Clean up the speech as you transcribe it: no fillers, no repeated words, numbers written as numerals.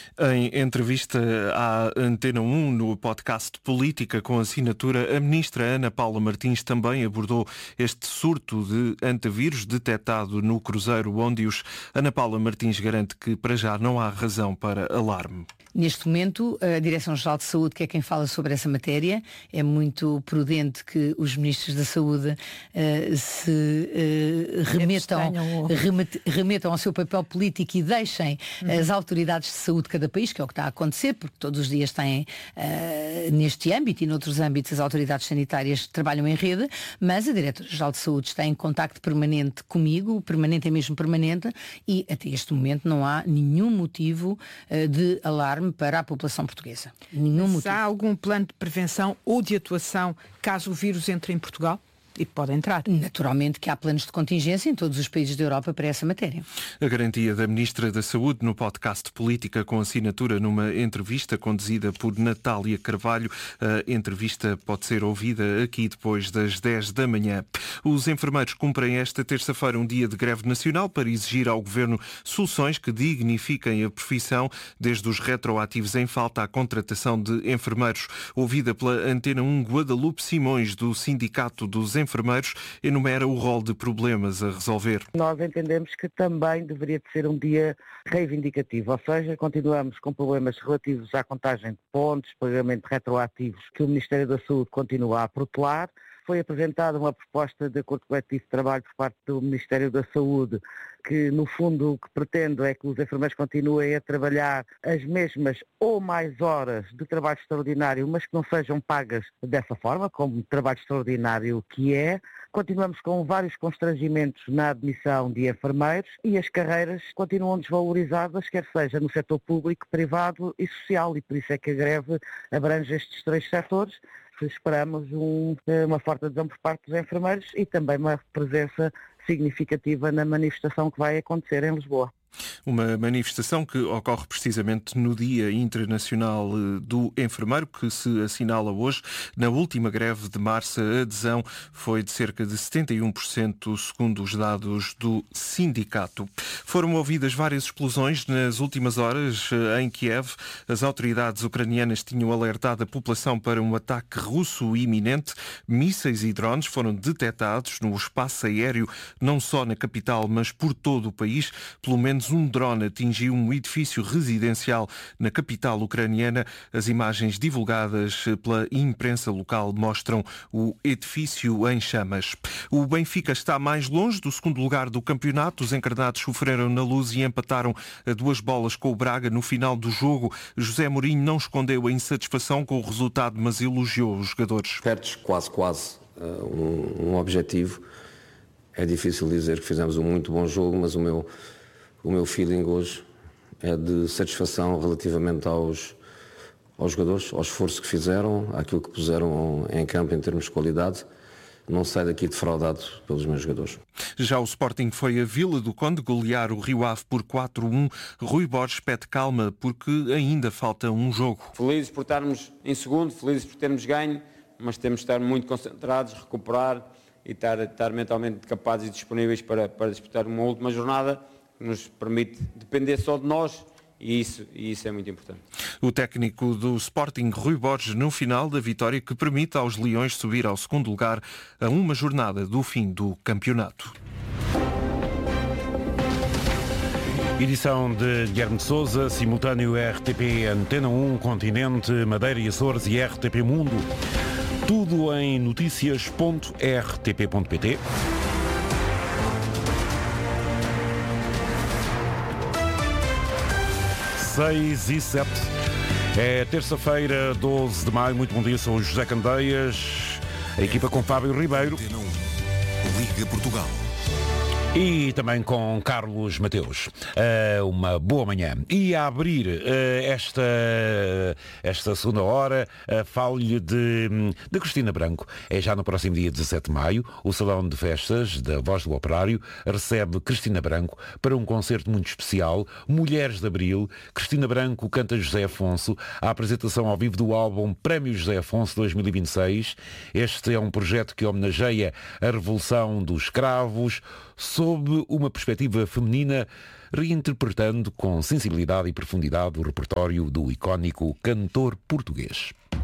Em entrevista à Antena 1 no podcast Política com assinatura, a ministra Ana Paula Martins também abordou este surto de antavírus detectado no cruzeiro Óndios. Ana Paula Martins garante que para já não há razão para alarme. Neste momento, a Direção-Geral de Saúde, que é quem fala sobre essa matéria, é muito prudente que os ministros da Saúde remetam ao seu papel político e deixem as autoridades de saúde de cada país, que é o que está a acontecer, porque todos os dias têm, neste âmbito e noutros âmbitos, as autoridades sanitárias trabalham em rede, mas a Diretora-Geral de Saúde está em contacto permanente comigo, permanente é mesmo permanente, e até este momento não há nenhum motivo de alarme para a população portuguesa. Nenhum motivo. Há algum plano de prevenção ou de atuação caso o vírus entre em Portugal? E pode entrar. Naturalmente que há planos de contingência em todos os países da Europa para essa matéria. A garantia da Ministra da Saúde no podcast Política com assinatura numa entrevista conduzida por Natália Carvalho. A entrevista pode ser ouvida aqui depois das 10 da manhã. Os enfermeiros cumprem esta terça-feira um dia de greve nacional para exigir ao Governo soluções que dignifiquem a profissão, desde os retroativos em falta à contratação de enfermeiros. Ouvida pela Antena 1, Guadalupe Simões, do Sindicato dos Enfermeiros, enumera o rol de problemas a resolver. Nós entendemos que também deveria de ser um dia reivindicativo, ou seja, continuamos com problemas relativos à contagem de pontos, pagamento de retroativos, que o Ministério da Saúde continua a protelar. Foi apresentada uma proposta de acordo coletivo de trabalho por parte do Ministério da Saúde, que no fundo o que pretende é que os enfermeiros continuem a trabalhar as mesmas ou mais horas de trabalho extraordinário, mas que não sejam pagas dessa forma, como trabalho extraordinário que é. Continuamos com vários constrangimentos na admissão de enfermeiros e as carreiras continuam desvalorizadas, quer seja no setor público, privado e social, e por isso é que a greve abrange estes três setores. Esperamos uma forte adesão por parte dos enfermeiros e também uma presença significativa na manifestação que vai acontecer em Lisboa. Uma manifestação que ocorre precisamente no Dia Internacional do Enfermeiro, que se assinala hoje. Na última greve de março, a adesão foi de cerca de 71%, segundo os dados do sindicato. Foram ouvidas várias explosões nas últimas horas em Kiev. As autoridades ucranianas tinham alertado a população para um ataque russo iminente. Mísseis e drones foram detectados no espaço aéreo, não só na capital, mas por todo o país. Pelo menos um drone atingiu um edifício residencial na capital ucraniana. As imagens divulgadas pela imprensa local mostram o edifício em chamas. O Benfica está mais longe do segundo lugar do campeonato. Os encarnados sofreram na Luz e empataram a 2 bolas com o Braga no final do jogo. José Mourinho não escondeu a insatisfação com o resultado, mas elogiou os jogadores. Perdes quase um objetivo. É difícil dizer que fizemos um muito bom jogo, mas o meu feeling hoje é de satisfação relativamente aos jogadores, ao esforço que fizeram, àquilo que puseram em campo em termos de qualidade. Não saio daqui defraudado pelos meus jogadores. Já o Sporting foi a Vila do Conde golear o Rio Ave por 4-1. Rui Borges pede calma porque ainda falta um jogo. Felizes por estarmos em segundo, felizes por termos ganho, mas temos de estar muito concentrados, recuperar e estar mentalmente capazes e disponíveis para disputar uma última jornada que nos permite depender só de nós e isso é muito importante. O técnico do Sporting, Rui Borges, no final da vitória que permite aos Leões subir ao segundo lugar a uma jornada do fim do campeonato. Edição de Guilherme de Sousa, simultâneo RTP Antena 1, Continente, Madeira e Açores e RTP Mundo. Tudo em noticias.rtp.pt. 6 e 7. É terça-feira, 12 de maio. Muito bom dia, sou o José Candeias. A equipa com Fábio Ribeiro. Liga Portugal. E também com Carlos Mateus. Uma boa manhã. E a abrir esta segunda hora, falo-lhe de Cristina Branco. É já no próximo dia 17 de maio. O Salão de Festas da Voz do Operário recebe Cristina Branco para um concerto muito especial. Mulheres de Abril. Cristina Branco canta José Afonso. A apresentação ao vivo do álbum Prémio José Afonso 2026. Este é um projeto que homenageia a Revolução dos Escravos. Sou sob uma perspectiva feminina, reinterpretando com sensibilidade e profundidade o repertório do icónico cantor português.